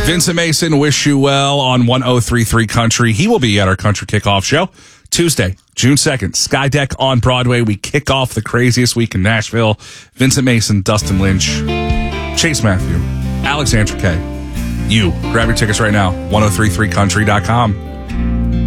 Vincent Mason, wish you well on 103.3 Country. He will be at our Country Kickoff show Tuesday, June 2nd. Skydeck on Broadway. We kick off the craziest week in Nashville. Vincent Mason, Dustin Lynch, Chase Matthew, Alexandra Kay. You. Grab your tickets right now. 1033country.com.